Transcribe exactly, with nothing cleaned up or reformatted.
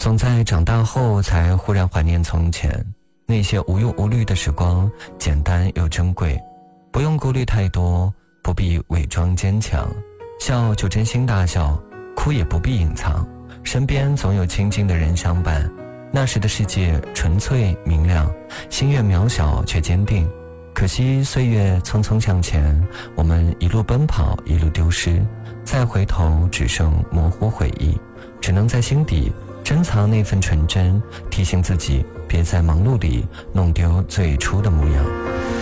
总在长大后才忽然怀念从前，那些无忧无虑的时光，简单又珍贵，不用顾虑太多，不必伪装坚强，笑就真心大笑，哭也不必隐藏，身边总有亲近的人相伴。那时的世界纯粹明亮，心愿渺小却坚定。可惜岁月匆匆向前，我们一路奔跑，一路丢失，再回头只剩模糊回忆，只能在心底珍藏那份纯真，提醒自己别在忙碌里弄丢最初的模样。